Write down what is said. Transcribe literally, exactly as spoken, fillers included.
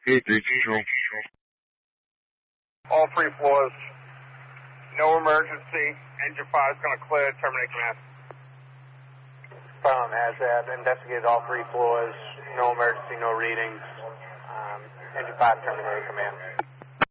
Hey, three control. All three floors. No emergency. Engine five is going to clear. Terminate command. Phone has that. Investigated all three floors. No emergency, no readings. Um, engine five terminated command.